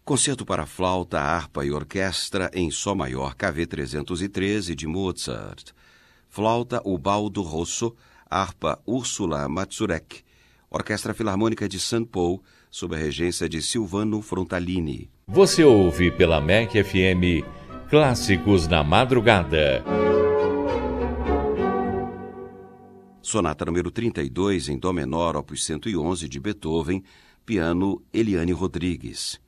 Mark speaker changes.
Speaker 1: Concerto para flauta, harpa e orquestra em Sol maior KV 313 de Mozart. Flauta Ubaldo Rosso, harpa Úrsula Mazurek. Orquestra Filarmônica de São Paulo, sob a regência de Silvano Frontalini.
Speaker 2: Você ouve pela MEC FM Clássicos na Madrugada.
Speaker 1: Sonata número 32 em Dó menor, opus 111 de Beethoven, piano Eliane Rodrigues.